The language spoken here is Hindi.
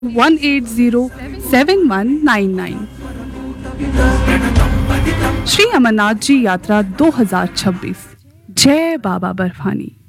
18071999। श्री अमरनाथ जी यात्रा 2026। जय बाबा बर्फानी।